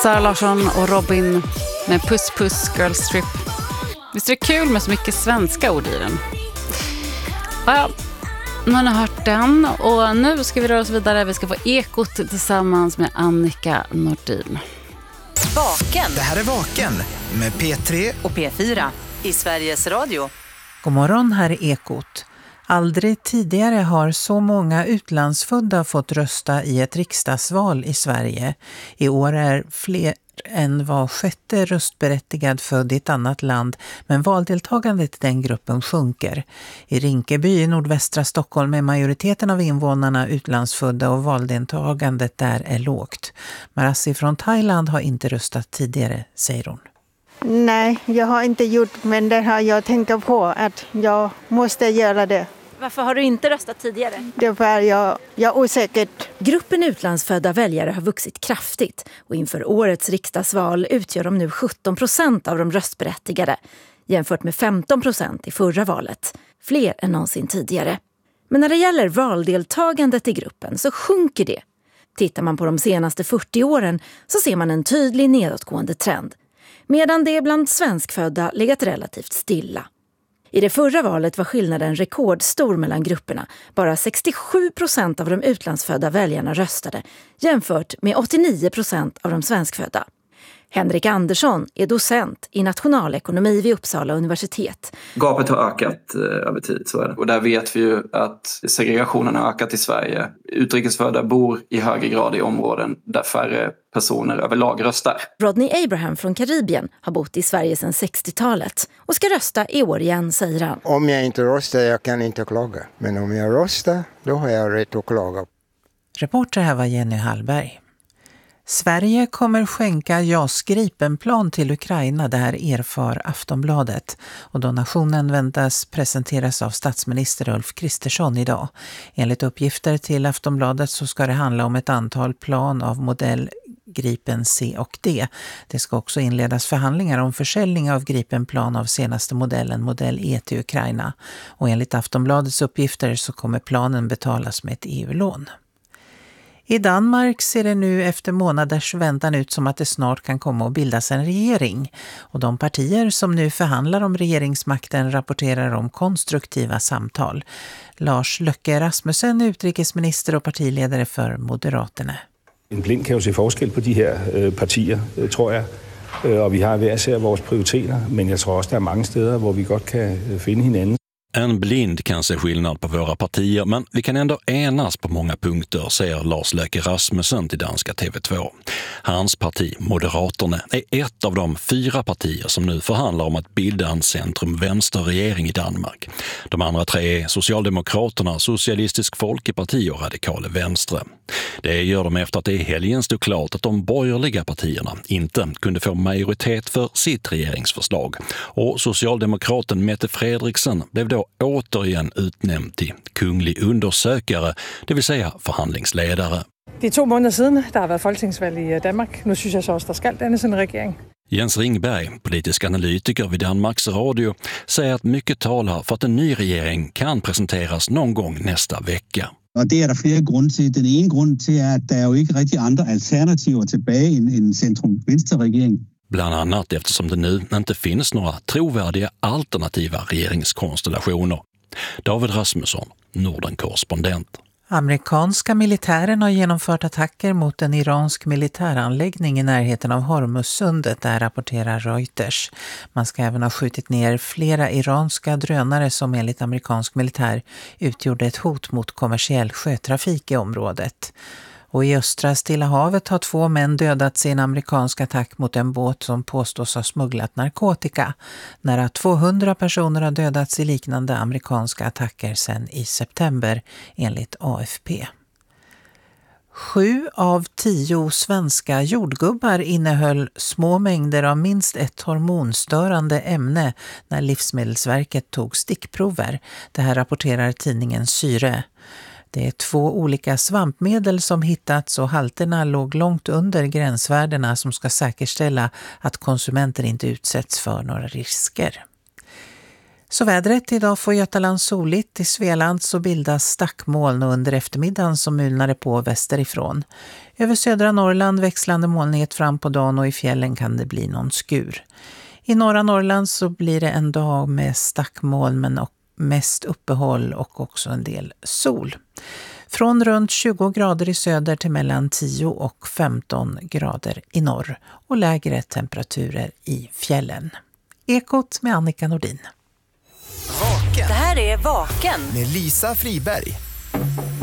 Sara Larsson och Robin med Puss Puss Girls Trip. Visst är det kul med så mycket svenska ord i den? Ja, nu har ni hört den och nu ska vi röra oss vidare. Vi ska få Ekot tillsammans med Annika Nordin. Vaken. Det här är Vaken med P3 och P4 i Sveriges Radio. God morgon, här är Ekot. Aldrig tidigare har så många utlandsfödda fått rösta i ett riksdagsval i Sverige. I år är fler än var sjätte röstberättigad född i ett annat land, men valdeltagandet i den gruppen sjunker. I Rinkeby i nordvästra Stockholm är majoriteten av invånarna utlandsfödda och valdeltagandet där är lågt. Marassi från Thailand har inte röstat tidigare, säger hon. Nej, jag har inte gjort, men det har jag tänkt på att jag måste göra det. Varför har du inte röstat tidigare? Det var jag är osäker. Gruppen utlandsfödda väljare har vuxit kraftigt och inför årets riksdagsval utgör de nu 17% av de röstberättigade jämfört med 15% i förra valet. Fler än någonsin tidigare. Men när det gäller valdeltagandet i gruppen så sjunker det. Tittar man på de senaste 40 åren så ser man en tydlig nedåtgående trend. Medan det bland svenskfödda legat relativt stilla. I det förra valet var skillnaden rekordstor mellan grupperna. Bara 67% av de utlandsfödda väljarna röstade jämfört med 89% av de svenskfödda. Henrik Andersson är docent i nationalekonomi vid Uppsala universitet. Gapet har ökat över tid, så är det. Och där vet vi ju att segregationen har ökat i Sverige. Utrikesfödda bor i högre grad i områden där färre personer överlag röstar. Rodney Abraham från Karibien har bott i Sverige sedan 60-talet och ska rösta i år igen, säger han. Om jag inte röstar, jag kan inte klaga. Men om jag röstar, då har jag rätt att klaga. Reporter här var Jenny Hallberg. Sverige kommer skänka JAS Gripenplan till Ukraina, det här erfar Aftonbladet. Och donationen väntas presenteras av statsminister Ulf Kristersson idag. Enligt uppgifter till Aftonbladet så ska det handla om ett antal plan av modell Gripen C och D. Det ska också inledas förhandlingar om försäljning av Gripenplan av senaste modellen, modell E till Ukraina. Och enligt Aftonbladets uppgifter så kommer planen betalas med ett EU-lån. I Danmark ser det nu efter månaders väntan ut som att det snart kan komma att bildas en regering. Och de partier som nu förhandlar om regeringsmakten rapporterar om konstruktiva samtal. Lars Løkke Rasmussen är utrikesminister och partiledare för Moderaterna. En blind kan jo se forskel på de her partier, tror jeg. Og vi har hver især vores prioriteter, men jeg tror også, der er mange steder, hvor vi godt kan finde hinanden. En blind kan se skillnad på våra partier, men vi kan ändå enas på många punkter, säger Lars Løkke Rasmussen till danska TV2. Hans parti, Moderaterna, är ett av de 4 partier som nu förhandlar om att bilda en centrum-vänsterregering i Danmark. De andra 3 är Socialdemokraterna, Socialistisk Folkeparti och Radikale Venstre. Det gör de efter att det i helgen stod klart att de borgerliga partierna inte kunde få majoritet för sitt regeringsförslag. Och socialdemokraten Mette Frederiksen blev då återigen utnämnd till kunglig undersökare, det vill säga förhandlingsledare. Det är 2 månader sedan det har varit folketingsvalg i Danmark. Nu synes jag så också det ska dannes en regering. Jens Ringberg, politisk analytiker vid Danmarks Radio, säger att mycket talar för att en ny regering kan presenteras någon gång nästa vecka. Och det är det flera grunder till. Den ena grunden till är att det är ju inte riktigt andra alternativ tillbaka i en centrum-vänsterregering. Bland annat eftersom det nu inte finns några trovärdiga alternativa regeringskonstellationer. David Rasmusson, Norden-korrespondent. Amerikanska militären har genomfört attacker mot en iransk militäranläggning i närheten av Hormuzsundet, där rapporterar Reuters. Man ska även ha skjutit ner flera iranska drönare som enligt amerikansk militär utgjorde ett hot mot kommersiell sjötrafik i området. Och i östra Stilla havet har 2 män dödats i en amerikansk attack mot en båt som påstås ha smugglat narkotika. Nära 200 personer har dödats i liknande amerikanska attacker sedan i september, enligt AFP. 7 av 10 svenska jordgubbar innehöll små mängder av minst ett hormonstörande ämne när Livsmedelsverket tog stickprover. Det här rapporterar tidningen Syre. Det är 2 olika svampmedel som hittats och halterna låg långt under gränsvärdena som ska säkerställa att konsumenter inte utsätts för några risker. Så vädret idag får Götaland soligt. I Svealand så bildas stackmoln och under eftermiddagen så mulnar det på västerifrån. Över södra Norrland växlande molnighet fram på dagen och i fjällen kan det bli någon skur. I norra Norrland så blir det en dag med stackmoln men mest uppehåll och också en del sol. Från runt 20 grader i söder till mellan 10 och 15 grader i norr och lägre temperaturer i fjällen. Ekot med Annika Nordin. Det här är Vaken med Lisa Friberg.